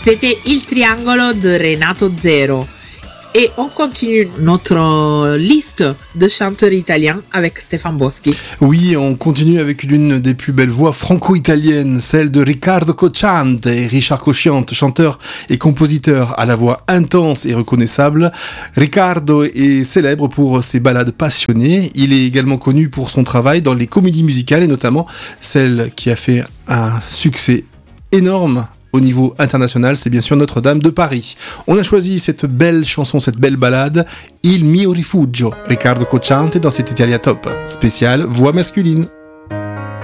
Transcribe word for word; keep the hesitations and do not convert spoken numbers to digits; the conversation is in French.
C'était Il Triangolo de Renato Zero. Et on continue notre liste de chanteurs italiens avec Stéphane Boschi. Oui, on continue avec l'une des plus belles voix franco-italiennes, celle de Riccardo Cocciante. Richard Cocciante, chanteur et compositeur à la voix intense et reconnaissable. Riccardo est célèbre pour ses ballades passionnées. Il est également connu pour son travail dans les comédies musicales et notamment celle qui a fait un succès énorme au niveau international, c'est bien sûr Notre-Dame de Paris. On a choisi cette belle chanson, cette belle ballade, Il mio rifugio, Riccardo Cocciante dans cet Italia Top, spécial voix masculine.